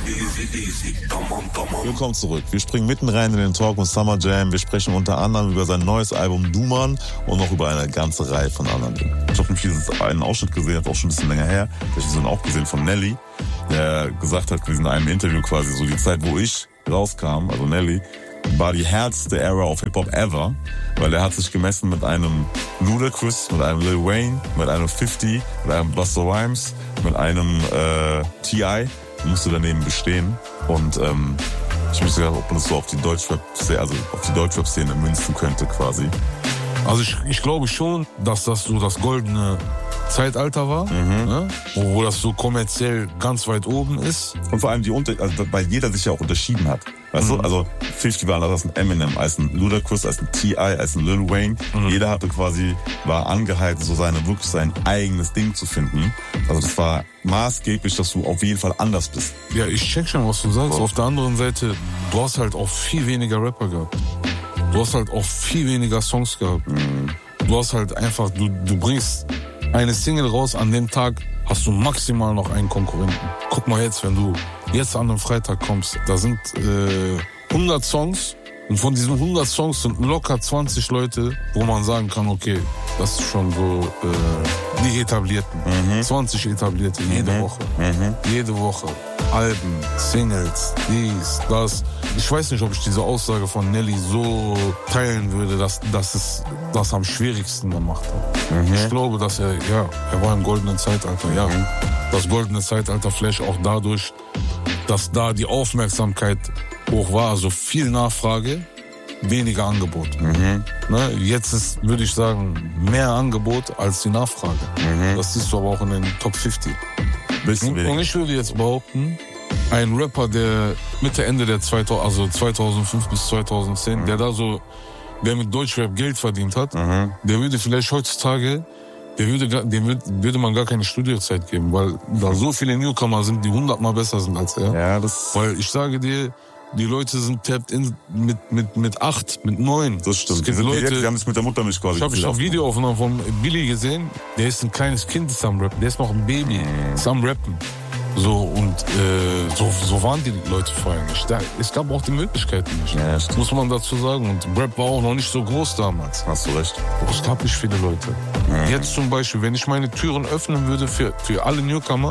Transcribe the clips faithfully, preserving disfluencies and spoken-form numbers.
Willkommen zurück. Wir springen mitten rein in den Talk und Summer Jam. Wir sprechen unter anderem über sein neues Album Duman und noch über eine ganze Reihe von anderen Dingen. Ich habe nämlich einen Ausschnitt gesehen, das ist auch schon ein bisschen länger her. Ich habe so auch gesehen von Nelly, der gesagt hat in einem Interview quasi, so die Zeit, wo ich rauskam, also Nelly, war die härteste Era of Hip-Hop ever, weil er hat sich gemessen mit einem Ludacris, mit einem Lil Wayne, mit einem fifty, mit einem Busta Rhymes, mit einem äh, T I musste daneben bestehen. Und ähm, ich müsste gerade, ob man das so auf die Deutschrap-Szene, also auf die Deutschrap-Szene münzen könnte quasi. Also ich, ich glaube schon, dass das so das goldene Zeitalter war, mhm. ne? wo, wo das so kommerziell ganz weit oben ist. Und vor allem die Unter also weil jeder sich ja auch unterschieden hat. Weißt mhm. du? Also fifty war anders als ein Eminem, als ein Ludacris, als ein T I, als ein Lil Wayne. Mhm. Jeder hatte quasi, war angehalten, so seine, wirklich sein eigenes Ding zu finden. Also das war maßgeblich, dass du auf jeden Fall anders bist. Ja, ich check schon, was du sagst. Oh. Auf der anderen Seite, du hast halt auch viel weniger Rapper gehabt. Du hast halt auch viel weniger Songs gehabt. Mhm. Du hast halt einfach, du, du bringst eine Single raus, an dem Tag hast du maximal noch einen Konkurrenten. Guck mal jetzt, wenn du jetzt an einem Freitag kommst, da sind äh, hundert Songs und von diesen hundert Songs sind locker zwanzig Leute, wo man sagen kann, okay, das ist schon so äh, die Etablierten. Mhm. zwanzig Etablierte jede mhm. Woche. Mhm. Jede Woche. Alben, Singles, dies, das. Ich weiß nicht, ob ich diese Aussage von Nelly so teilen würde, dass, dass es das am schwierigsten gemacht hat. Mhm. Ich glaube, dass er, ja, er war im goldenen Zeitalter, ja. Mhm. Das goldene Zeitalter vielleicht auch dadurch, dass da die Aufmerksamkeit hoch war, also viel Nachfrage, weniger Angebot. Mhm. Ne, jetzt ist, würde ich sagen, mehr Angebot als die Nachfrage. Mhm. Das siehst du aber auch in den Top fifty. Und, und ich würde jetzt behaupten, ein Rapper, der Mitte, Ende der zweitausend, also zweitausendfünf bis zweitausendzehn, mhm. der da so, der mit Deutschrap Geld verdient hat, mhm. der würde vielleicht heutzutage, der würde, dem würde man gar keine Studiozeit geben, weil da so viele Newcomer sind, die hundertmal besser sind als er. Ja, das weil ich sage dir, die Leute sind tapped in mit, mit, mit acht, mit neun. Das stimmt. Die, Leute, die haben es mit der Muttermilch quasi. Ich habe ich hab Videoaufnahmen von Billy gesehen. Der ist ein kleines Kind, ist am Rappen. Der ist noch ein Baby, mm. ist am Rappen. So, und äh, so, so waren die Leute vorher nicht. Da, es gab auch die Möglichkeiten nicht. Ja, muss man dazu sagen. Und Rap war auch noch nicht so groß damals. Hast du recht. Es gab nicht viele Leute. Mm. Jetzt zum Beispiel, wenn ich meine Türen öffnen würde für, für alle Newcomer,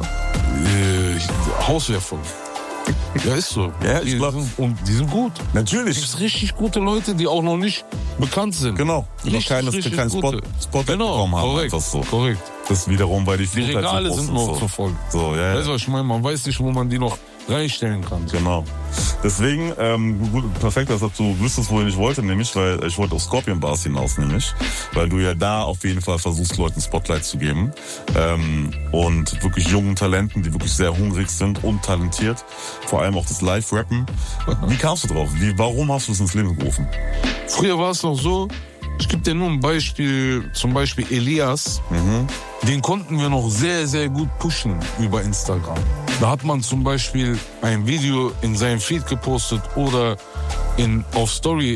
äh, Haus wäre voll. Ja, ist so. Ja, ich die glaub. sind, und die sind gut. Natürlich. Es gibt richtig gute Leute, die auch noch nicht bekannt sind. Genau. Die noch keinen Spot, Spot genau, bekommen haben. Korrekt, so. korrekt. Das wiederum, weil die Die Regale halt so sind noch so. zu voll. So, ja, weißt du, was ich meine? Man weiß nicht, wo man die noch reinstellen kann. Genau. Deswegen, ähm, gut, perfekt, dass du wüsstest, wo ich wollte, nämlich, weil ich wollte auf Scorpion Bars hinaus, nämlich, weil du ja da auf jeden Fall versuchst, Leuten Spotlight zu geben, ähm, und wirklich jungen Talenten, die wirklich sehr hungrig sind und talentiert, vor allem auch das Live-Rappen. Wie kamst du drauf? Wie, warum hast du das ins Leben gerufen? Früher war es noch so, ich gebe dir nur ein Beispiel, zum Beispiel Elias, mhm. den konnten wir noch sehr, sehr gut pushen über Instagram. Da hat man zum Beispiel ein Video in seinem Feed gepostet oder in, auf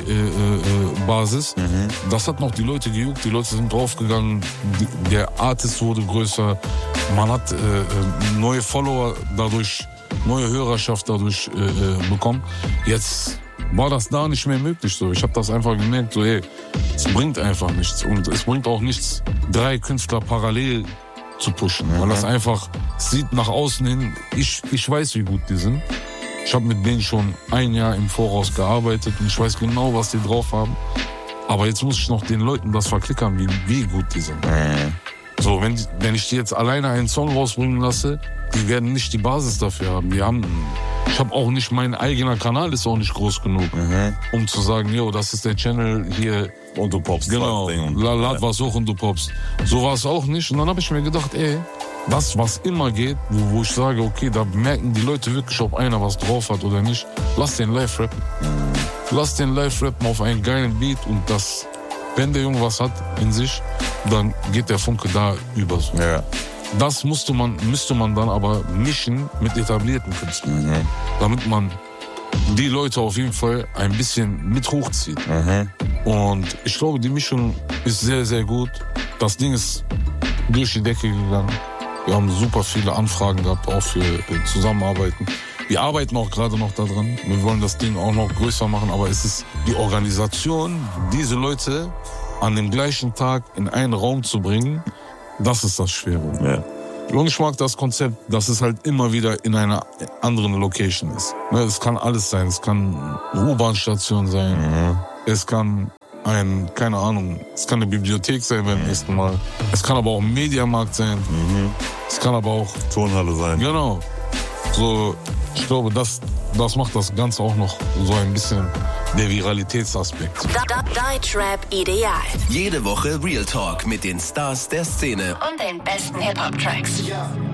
Story-Basis. Äh, äh, mhm. Das hat noch die Leute gejuckt, die Leute sind draufgegangen, die, der Artist wurde größer, man hat äh, neue Follower dadurch, neue Hörerschaft dadurch äh, bekommen. Jetzt war das da nicht mehr möglich. So, ich habe das einfach gemerkt, so, hey, es bringt einfach nichts. Und es bringt auch nichts, drei Künstler parallel zu pushen. Mhm. Weil das einfach, es sieht nach außen hin, ich, ich weiß, wie gut die sind. Ich habe mit denen schon ein Jahr im Voraus gearbeitet und ich weiß genau, was die drauf haben. Aber jetzt muss ich noch den Leuten das verklickern, wie, wie gut die sind. Mhm. So, wenn, wenn ich die jetzt alleine einen Song rausbringen lasse, die werden nicht die Basis dafür haben. Die haben, ich habe auch nicht, mein eigener Kanal ist auch nicht groß genug, mhm. um zu sagen, yo, das ist der Channel hier. Und du popst. Genau, und, lad ja. was hoch und du popst. So war es auch nicht. Und dann habe ich mir gedacht, ey, das, was immer geht, wo, wo ich sage, okay, da merken die Leute wirklich, ob einer was drauf hat oder nicht. Lass den live rappen. Mhm. Lass den live rappen auf einen geilen Beat und das, wenn der Junge was hat in sich, dann geht der Funke da über so. Ja. Das musste man, müsste man dann aber mischen mit etablierten Künstlern. Mhm. Damit man die Leute auf jeden Fall ein bisschen mit hochzieht. Mhm. Und ich glaube, die Mischung ist sehr, sehr gut. Das Ding ist durch die Decke gegangen. Wir haben super viele Anfragen gehabt, auch für Zusammenarbeiten. Wir arbeiten auch gerade noch daran. Wir wollen das Ding auch noch größer machen, aber es ist die Organisation, diese Leute an dem gleichen Tag in einen Raum zu bringen, das ist das Schwere. Ja. Und ich mag das Konzept, dass es halt immer wieder in einer anderen Location ist. Es kann alles sein. Es kann eine U-Bahn-Station sein. Mhm. Es kann ein, keine Ahnung, es kann eine Bibliothek sein beim nächsten Mal. Es kann aber auch ein Mediamarkt sein. Mhm. Es kann aber auch Turnhalle sein. Genau. So, ich glaube, das, das macht das Ganze auch noch so ein bisschen der Viralitätsaspekt. Deutschrap ideal. Jede Woche Real Talk mit den Stars der Szene Und den besten Hip-Hop-Tracks.